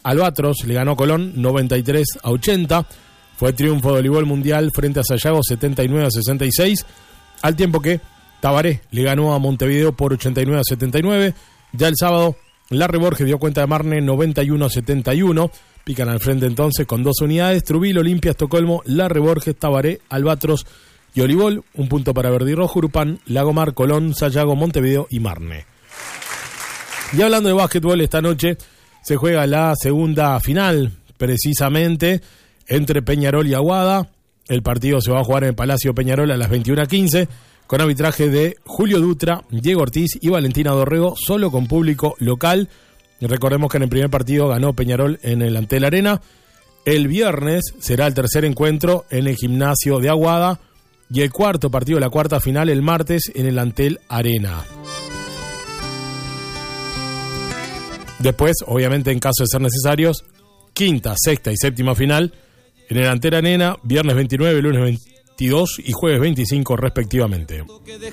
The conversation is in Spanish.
Albatros le ganó a Colón 93-80. Fue triunfo de voleibol mundial frente a Sayago 79-66. Al tiempo que Tabaré le ganó a Montevideo por 89-79. Ya el sábado, Larry Borges dio cuenta de Marne 91-71. Pican al frente entonces con 2 unidades. Trubil, Olimpia, Estocolmo, Larry Borges, Tabaré, Albatros y Olivol. Un punto para Verde y Rojo, Urupán, Lagomar, Colón, Sayago, Montevideo y Marne. Y hablando de básquetbol, esta noche se juega la segunda final, precisamente entre Peñarol y Aguada. El partido se va a jugar en el Palacio Peñarol a las 21:15, con arbitraje de Julio Dutra, Diego Ortiz y Valentina Dorrego, solo con público local. Y recordemos que en el primer partido ganó Peñarol en el Antel Arena. El viernes será el tercer encuentro en el gimnasio de Aguada y el cuarto partido, la cuarta final, el martes en el Antel Arena. Después, obviamente, en caso de ser necesarios, quinta, sexta y séptima final en el Antel Arena, viernes 29, lunes 22 y jueves 25 respectivamente.